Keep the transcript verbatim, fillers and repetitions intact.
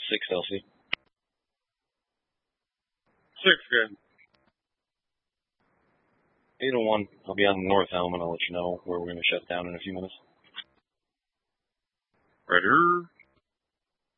Six Celsius. Six, good. Eight oh one. I'll be on the north helm and I'll let you know where we're going to shut down in a few minutes. Right here.